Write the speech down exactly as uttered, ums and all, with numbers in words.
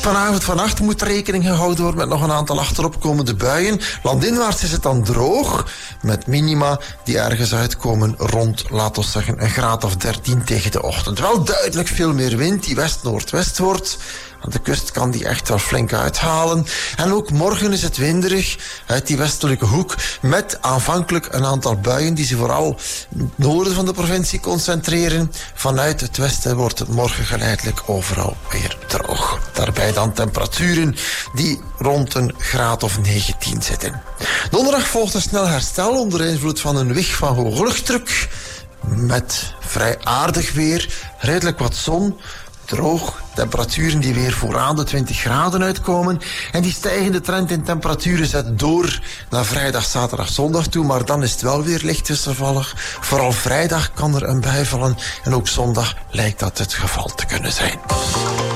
Vanavond, vannacht moet rekening gehouden worden met nog een aantal achteropkomende buien. Landinwaarts is het dan droog, met minima die ergens uitkomen rond, laten we zeggen, een graad of dertien tegen de ochtend. Wel duidelijk veel meer wind die west-noordwest wordt. Aan de kust kan die echt wel flink uithalen. En ook morgen is het winderig uit die westelijke hoek, met aanvankelijk een aantal buien die zich vooral in het noorden van de provincie concentreren. Vanuit het westen wordt het morgen geleidelijk overal weer droog. Daarbij dan temperaturen die rond een graad of negentien zitten. Donderdag volgt een snel herstel onder invloed van een wig van hoge luchtdruk. Met vrij aardig weer, redelijk wat zon, droog, temperaturen die weer vooraan de twintig graden uitkomen. En die stijgende trend in temperaturen zet door naar vrijdag, zaterdag, zondag toe. Maar dan is het wel weer licht wisselvallig. Vooral vrijdag kan er een bui vallen. En ook zondag lijkt dat het geval te kunnen zijn.